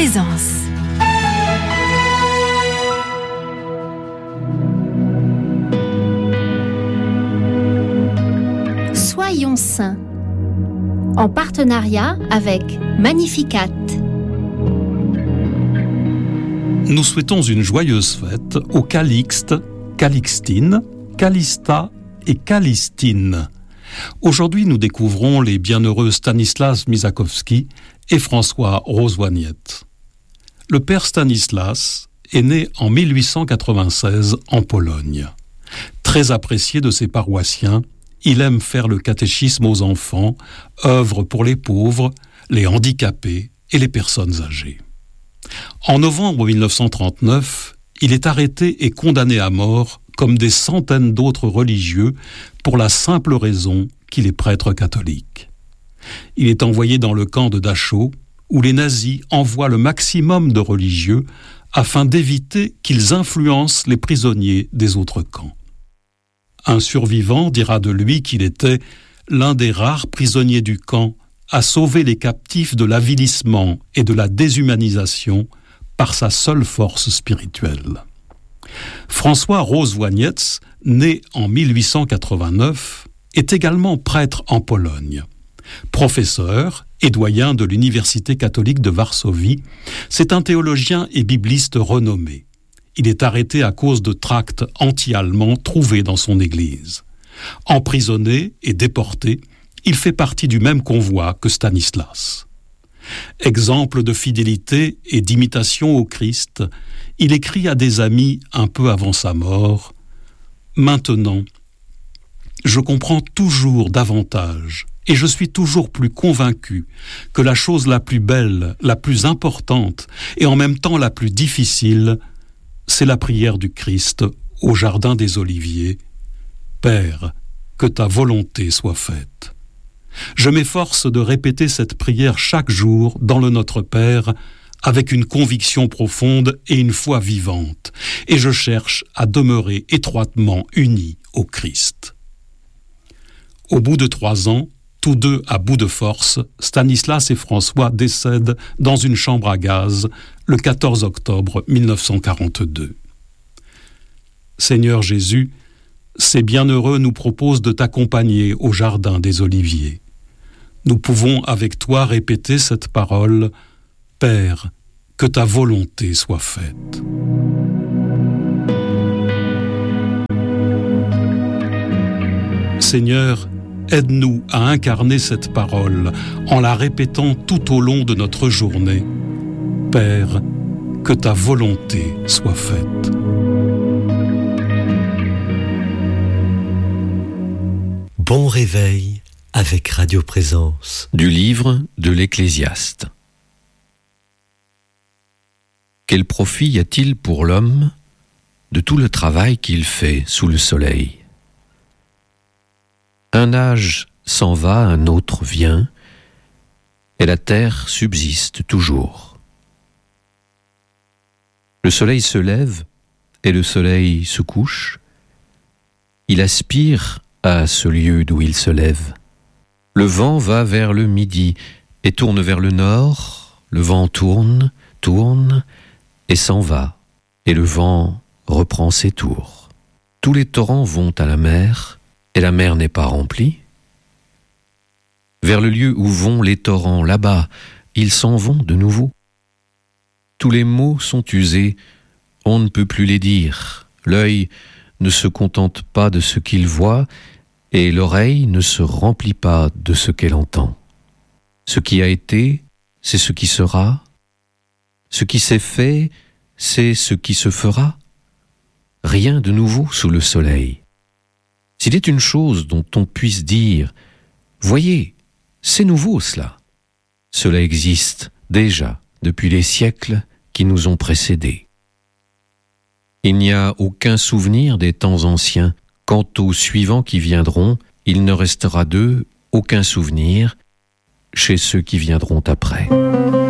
Présence. Soyons saints, en partenariat avec Magnificat. Nous souhaitons une joyeuse fête aux Calixte, Calixtine, Calista et Calistine. Aujourd'hui, nous découvrons les bienheureux Stanislas Misakowski et François Rozwaniec. Le père Stanislas est né en 1896 en Pologne. Très apprécié de ses paroissiens, il aime faire le catéchisme aux enfants, œuvre pour les pauvres, les handicapés et les personnes âgées. En novembre 1939, il est arrêté et condamné à mort comme des centaines d'autres religieux pour la simple raison qu'il est prêtre catholique. Il est envoyé dans le camp de Dachau, où les nazis envoient le maximum de religieux afin d'éviter qu'ils influencent les prisonniers des autres camps. Un survivant dira de lui qu'il était l'un des rares prisonniers du camp à sauver les captifs de l'avilissement et de la déshumanisation par sa seule force spirituelle. François Rozwaniec, né en 1889, est également prêtre en Pologne. Professeur et doyen de l'Université catholique de Varsovie, c'est un théologien et bibliste renommé. Il est arrêté à cause de tracts anti-allemands trouvés dans son église. Emprisonné et déporté, il fait partie du même convoi que Stanislas. Exemple de fidélité et d'imitation au Christ, il écrit à des amis un peu avant sa mort « Maintenant, je comprends toujours davantage et je suis toujours plus convaincu que la chose la plus belle, la plus importante et en même temps la plus difficile, c'est la prière du Christ au jardin des Oliviers. Père, que ta volonté soit faite. Je m'efforce de répéter cette prière chaque jour dans le Notre Père avec une conviction profonde et une foi vivante, et je cherche à demeurer étroitement unis au Christ. » Au bout de 3 ans, tous deux à bout de force, Stanislas et François décèdent dans une chambre à gaz le 14 octobre 1942. Seigneur Jésus, ces bienheureux nous proposent de t'accompagner au jardin des Oliviers. Nous pouvons avec toi répéter cette parole « Père, que ta volonté soit faite. » Seigneur, aide-nous à incarner cette parole en la répétant tout au long de notre journée. Père, que ta volonté soit faite. Bon réveil avec Radio Présence. Du livre de l'Ecclésiaste. Quel profit y a-t-il pour l'homme de tout le travail qu'il fait sous le soleil ? Un âge s'en va, un autre vient, et la terre subsiste toujours. Le soleil se lève et le soleil se couche. Il aspire à ce lieu d'où il se lève. Le vent va vers le midi et tourne vers le nord. Le vent tourne, tourne et s'en va. Et le vent reprend ses tours. Tous les torrents vont à la mer et la mer n'est pas remplie. Vers le lieu où vont les torrents, là-bas, ils s'en vont de nouveau. Tous les mots sont usés, on ne peut plus les dire. L'œil ne se contente pas de ce qu'il voit, et l'oreille ne se remplit pas de ce qu'elle entend. Ce qui a été, c'est ce qui sera. Ce qui s'est fait, c'est ce qui se fera. Rien de nouveau sous le soleil. S'il est une chose dont on puisse dire « Voyez, c'est nouveau cela », cela existe déjà depuis les siècles qui nous ont précédés. Il n'y a aucun souvenir des temps anciens. Quant aux suivants qui viendront, il ne restera d'eux aucun souvenir chez ceux qui viendront après.